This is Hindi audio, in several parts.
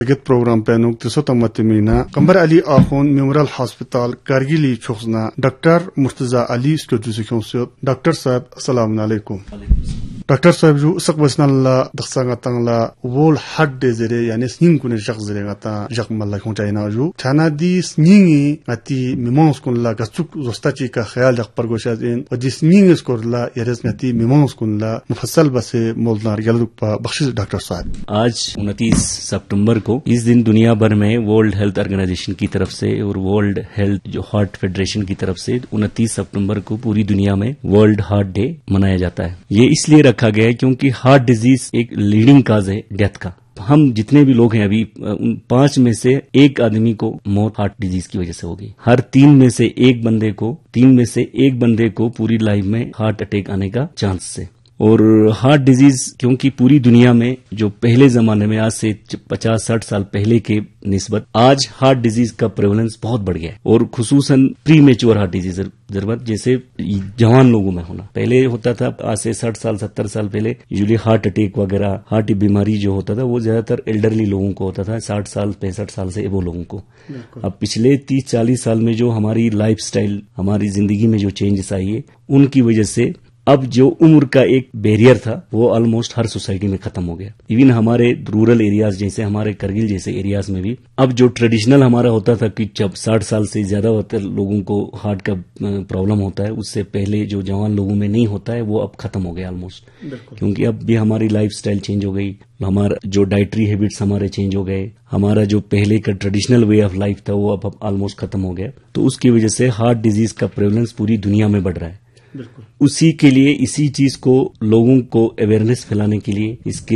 Get program penuk tisota matimina Kambar Ali Ahun Memorial Hospital Kargili Chokhna Dr. Murtaza Ali Studio Dr. Sahib Assalamu alaikum. Dr. Sahib ju sakbasnalla daksanga World Heart Day zere yani sning kune jak zere ngata jak malla khonchaina ju chana di sningi ati mimons kunla gasuk zostachi ka khayal jak pargoshazin wa di sning skorla yeres ngati mimons kunla mufassal base molnar galukpa बख्शिश डॉक्टर साहब। आज 29 सितंबर को इस दिन दुनिया भर में वर्ल्ड हेल्थ ऑर्गेनाइजेशन की तरफ से और वर्ल्ड हेल्थ जो हार्ट फेडरेशन की तरफ से 29 सितंबर को पूरी दुनिया में वर्ल्ड हार्ट डे मनाया जाता है। ये इसलिए रखा गया है क्योंकि हार्ट डिजीज एक लीडिंग काज है डेथ का। हम जितने भी लोग हैं अभी 5 में से 1 आदमी को मौत हार्ट डिजीज की वजह से होगी। हर 3 में से एक बंदे को पूरी लाइफ में हार्ट अटैक आने का चांस है। और हार्ट डिजीज क्योंकि पूरी दुनिया में जो पहले जमाने में आज से 50-60 साल पहले के निस्बत आज हार्ट डिजीज का प्रेवलेंस बहुत बढ़ गया है और खुसूसन प्री मेच्योर हार्ट डिजीज जरूरत जैसे जवान लोगों में होना। पहले होता था आज से 60 साल 70 साल पहले यूजुअली हार्ट अटैक वगैरह हार्ट की बीमारी जो होता था वो ज्यादातर एल्डरली लोगों को होता था, 60 साल 65 साल से एबो लोगों को। अब पिछले 30-40 साल में जो हमारी लाइफ स्टाइल हमारी जिंदगी में जो चेंजेस आई है उनकी वजह से अब जो उम्र का एक बैरियर था वो ऑलमोस्ट हर सोसाइटी में खत्म हो गया। इवन हमारे रूरल एरियाज जैसे हमारे करगिल जैसे एरियाज में भी अब जो ट्रेडिशनल हमारा होता था कि जब 60 साल से ज्यादा लोगों को हार्ट का प्रॉब्लम होता है उससे पहले जो जवान लोगों में नहीं होता है वो अब खत्म हो गया ऑलमोस्ट। क्योंकि अब भी हमारी लाइफ स्टाइल चेंज हो गई, हमारा जो डाइटरी हैबिट्स हमारे चेंज हो गए, हमारा जो पहले का ट्रेडिशनल वे ऑफ लाइफ था वो अब ऑलमोस्ट खत्म हो गया। तो उसकी वजह से हार्ट डिजीज का प्रेवलेंस पूरी दुनिया में बढ़ रहा है। उसी के लिए इसी चीज को लोगों को अवेयरनेस फैलाने के लिए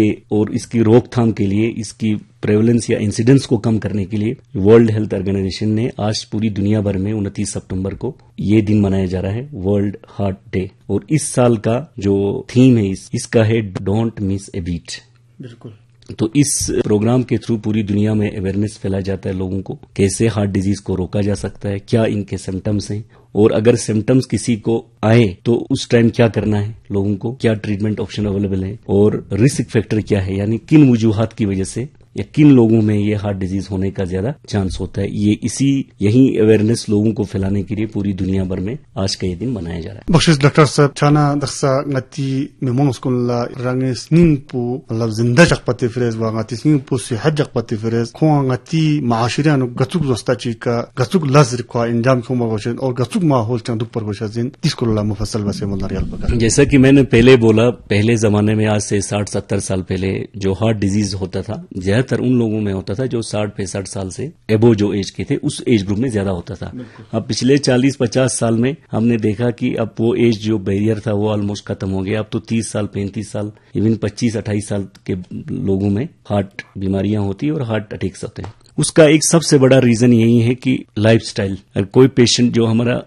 इसकी रोकथाम के लिए इसकी प्रेवलेंस या इंसिडेंस को कम करने के लिए वर्ल्ड हेल्थ ऑर्गेनाइजेशन ने आज पूरी दुनिया भर में 29 सितंबर को ये दिन मनाया जा रहा है वर्ल्ड हार्ट डे। और इस साल का जो थीम है इसका है डोंट मिस ए बीट। बिल्कुल। तो इस प्रोग्राम के थ्रू पूरी दुनिया में अवेयरनेस फैलाया जाता है लोगों को कैसे हार्ट डिजीज को रोका जा सकता है, क्या इनके सिम्टम्स हैं और अगर सिम्टम्स किसी को आए तो उस टाइम क्या करना है, लोगों को क्या ट्रीटमेंट ऑप्शन अवेलेबल है और रिस्क फैक्टर क्या है, यानी किन वजूहात की वजह से या किन लोगों में ये हार्ट डिजीज होने का ज्यादा चांस होता है। यही अवेयरनेस लोगों को फैलाने के लिए पूरी दुनिया भर में आज का ये दिन मनाया जा रहा है। बख्शिश डॉक्टर साहब छाना Daksha ngati memong skulla rangi sning pu मतलब जिंदा जगपति फ्रेज वांगati sning pu सेहत जगपति फ्रेज को ngati माशिरियानु गचुक जोस्ताची का गचुक लज रिक्वा इंजाम को मगोशन और गचुक माहौल चंदुक पर गोशाजिन तिस्कुल्ला मुफस्सल वसे मुनारियल पका। जैसा कि मैंने पहले बोला, पहले जमाने में आज से 60-70 साल पहले जो हार्ट डिजीज होता था ज्यादातर उन लोगों में होता था जो 60-65 साल से एबो जो एज के थे उस एज ग्रुप में ज्यादा होता था। अब पिछले 40-50 साल में हमने देखा कि अब वो एज जो बैरियर था वो ऑलमोस्ट खत्म हो गया। अब तो 30 साल 35 साल इवन 25-28 साल के लोगों में हार्ट बीमारियां होती है और हार्ट अटैक्स होते हैं। उसका एक सबसे बड़ा रीजन यही है कि लाइफस्टाइल। कोई पेशेंट जो हमारा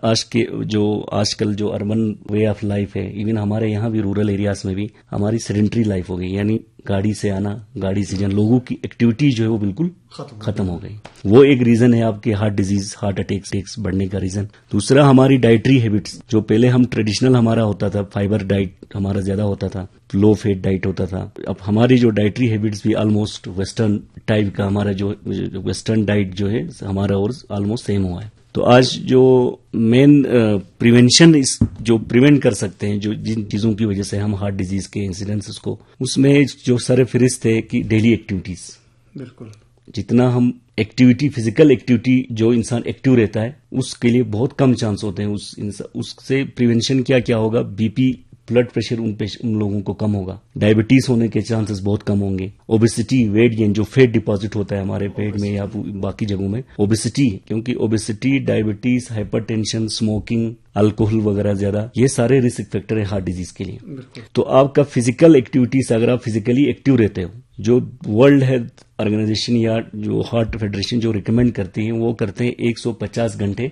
आजकल जो अर्बन वे ऑफ लाइफ है, इवन हमारे यहाँ भी रूरल एरियाज में भी हमारी सेडेंटरी लाइफ हो गई, यानी गाड़ी से आना गाड़ी से जाना, लोगों की एक्टिविटी जो है वो बिल्कुल खत्म हो गई। वो एक रीजन है आपके हार्ट डिजीज हार्ट अटैक्स बढ़ने का रीजन। दूसरा हमारी डाइटरी हैबिट्स, जो पहले हम ट्रेडिशनल हमारा होता था, फाइबर डाइट हमारा ज्यादा होता था, लो फैट डाइट होता था। अब हमारी जो डाइटरी हैबिट्स भी ऑलमोस्ट वेस्टर्न टाइप का, हमारा जो वेस्टर्न डाइट जो है हमारा और ऑलमोस्ट सेम हुआ है। तो आज जो मेन प्रिवेंशन जो प्रिवेंट कर सकते हैं जो जिन चीजों की वजह से हम हार्ट डिजीज के इंसिडेंसेस को, उसमें जो सरफहरिस्त है कि डेली एक्टिविटीज। बिल्कुल। जितना हम फिजिकल एक्टिविटी जो इंसान एक्टिव रहता है उसके लिए बहुत कम चांस होते हैं उससे प्रिवेंशन क्या होगा, बीपी ब्लड प्रेशर उन लोगों को कम होगा, डायबिटीज होने के चांसेस बहुत कम होंगे, ओबेसिटी वेट गेन जो फेट डिपॉजिट होता है हमारे पेट में या बाकी जगहों में, ओबेसिटी, क्योंकि obesity diabetes hypertension smoking alcohol वगैरह ज्यादा ये सारे रिस्क फैक्टर है हार्ट डिजीज के लिए। तो आपका फिजिकल एक्टिविटीज अगर आप फिजिकली एक्टिव रहते हो, जो वर्ल्ड हेल्थ ऑर्गेनाइजेशन या जो हार्ट फेडरेशन जो रिकमेंड करती है वो करते हैं 150 घंटे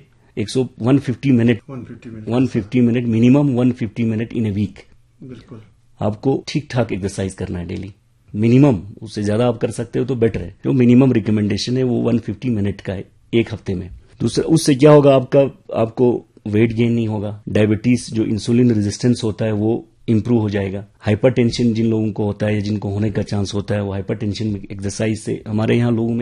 150 minute minimum 150 minute in a week. बिल्कुल। आपको ठीक ठाक एक्सरसाइज करना है डेली, मिनिमम। उससे ज्यादा आप कर सकते हो तो बेटर है। जो मिनिमम रिकमेंडेशन है वो 150 मिनट का है एक हफ्ते में। दूसरा, उससे क्या होगा, आपको वेट गेन नहीं होगा, डायबिटीज जो इंसुलिन रेजिस्टेंस होता है वो इंप्रूव हो जाएगा। हाइपरटेंशन जिन लोगों को होता है या जिनको होने का चांस होता है वो हाइपरटेंशन में एक्सरसाइज से, हमारे यहाँ लोगों में